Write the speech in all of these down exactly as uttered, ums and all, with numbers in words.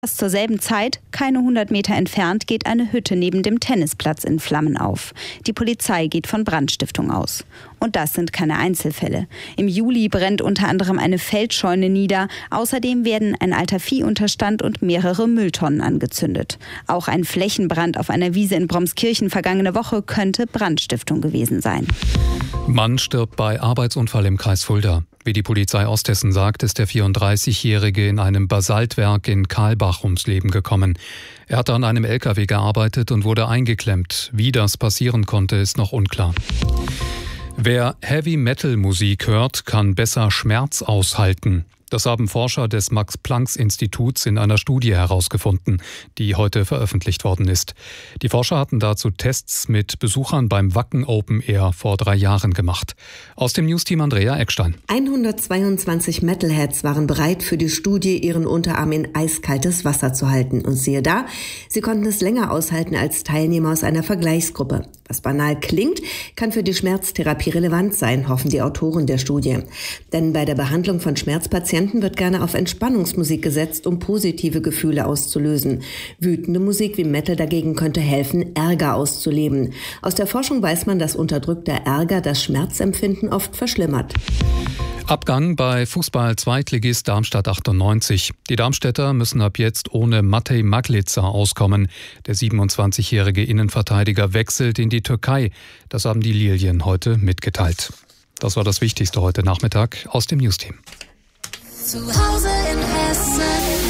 Fast zur selben Zeit, keine hundert Meter entfernt, geht eine Hütte neben dem Tennisplatz in Flammen auf. Die Polizei geht von Brandstiftung aus. Und das sind keine Einzelfälle. Im Juli brennt unter anderem eine Feldscheune nieder. Außerdem werden ein alter Viehunterstand und mehrere Mülltonnen angezündet. Auch ein Flächenbrand auf einer Wiese in Bromskirchen vergangene Woche könnte Brandstiftung gewesen sein. Mann stirbt bei Arbeitsunfall im Kreis Fulda. Wie die Polizei Osthessen sagt, ist der vierunddreißigjährige in einem Basaltwerk in Kahlbach ums Leben gekommen. Er hatte an einem L K W gearbeitet und wurde eingeklemmt. Wie das passieren konnte, ist noch unklar. Wer Heavy-Metal-Musik hört, kann besser Schmerz aushalten. Das haben Forscher des Max-Planck-Instituts in einer Studie herausgefunden, die heute veröffentlicht worden ist. Die Forscher hatten dazu Tests mit Besuchern beim Wacken Open Air vor drei Jahren gemacht. Aus dem Newsteam Andrea Eckstein. hundertzweiundzwanzig Metalheads waren bereit, für die Studie ihren Unterarm in eiskaltes Wasser zu halten. Und siehe da, sie konnten es länger aushalten als Teilnehmer aus einer Vergleichsgruppe. Was banal klingt, kann für die Schmerztherapie relevant sein, hoffen die Autoren der Studie. Denn bei der Behandlung von Schmerzpatienten wird gerne auf Entspannungsmusik gesetzt, um positive Gefühle auszulösen. Wütende Musik wie Metal dagegen könnte helfen, Ärger auszuleben. Aus der Forschung weiß man, dass unterdrückter Ärger das Schmerzempfinden oft verschlimmert. Abgang bei Fußball-Zweitligist Darmstadt achtundneunzig. Die Darmstädter müssen ab jetzt ohne Matej Maglica auskommen. Der siebenundzwanzigjährige Innenverteidiger wechselt in die Türkei. Das haben die Lilien heute mitgeteilt. Das war das Wichtigste heute Nachmittag aus dem Newsteam. Zu Hause in Hessen.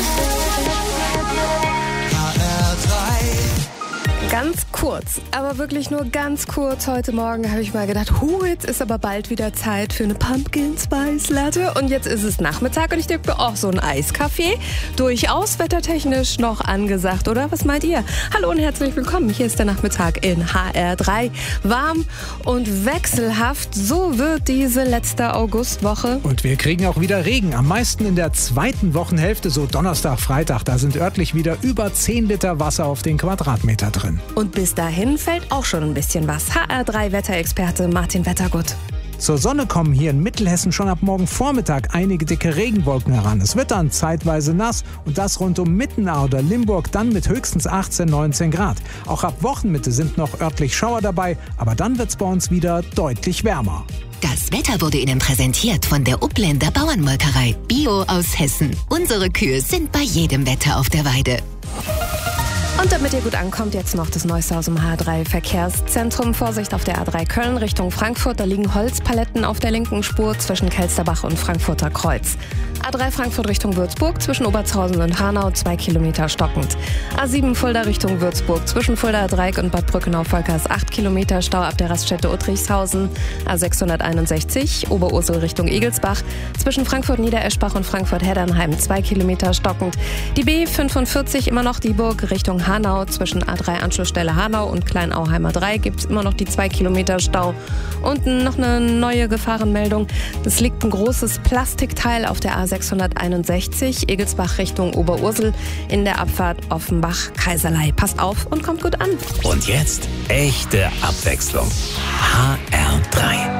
H R drei. Ganz kurz, aber wirklich nur ganz kurz. Heute Morgen habe ich mal gedacht, hu, jetzt ist aber bald wieder Zeit für eine Pumpkin Spice Latte. Und jetzt ist es Nachmittag und ich denke mir, oh, so ein Eiskaffee, durchaus wettertechnisch noch angesagt, oder? Was meint ihr? Hallo und herzlich willkommen. Hier ist der Nachmittag in H R drei. Warm und wechselhaft, so wird diese letzte Augustwoche. Und wir kriegen auch wieder Regen. Am meisten in der zweiten Wochenhälfte, so Donnerstag, Freitag. Da sind örtlich wieder über zehn Liter Wasser auf den Quadratmeter drin. Und bis dahin fällt auch schon ein bisschen was. H R drei Wetterexperte Martin Wettergut. Zur Sonne kommen hier in Mittelhessen schon ab morgen Vormittag einige dicke Regenwolken heran. Es wird dann zeitweise nass und das rund um Mittenau oder Limburg dann mit höchstens achtzehn, neunzehn Grad. Auch ab Wochenmitte sind noch örtlich Schauer dabei, aber dann wird's bei uns wieder deutlich wärmer. Das Wetter wurde Ihnen präsentiert von der Upländer Bauernmolkerei. Bio aus Hessen. Unsere Kühe sind bei jedem Wetter auf der Weide. Und damit ihr gut ankommt, jetzt noch das Neueste aus dem H R drei Verkehrszentrum. Vorsicht auf der A drei Köln Richtung Frankfurt. Da liegen Holzpaletten auf der linken Spur zwischen Kelsterbach und Frankfurter Kreuz. A drei Frankfurt Richtung Würzburg zwischen Obertshausen und Hanau, zwei Kilometer stockend. A sieben Fulda Richtung Würzburg zwischen Fuldaer Dreieck und Bad Brückenau-Volkers, acht Kilometer Stau ab der Raststätte Uttrichshausen. A sechshunderteinundsechzig Oberursel Richtung Egelsbach zwischen Frankfurt-Niedereschbach und Frankfurt-Heddernheim, zwei Kilometer stockend. Die B fünfundvierzig immer noch Dieburg Richtung Hanau zwischen A drei Anschlussstelle Hanau und Kleinauheimer drei gibt es immer noch die zwei Kilometer Stau. Und noch eine neue Gefahrenmeldung. Es liegt ein großes Plastikteil auf der A sechshunderteinundsechzig Egelsbach Richtung Oberursel in der Abfahrt Offenbach-Kaiserlei. Passt auf und kommt gut an. Und jetzt echte Abwechslung. H R drei.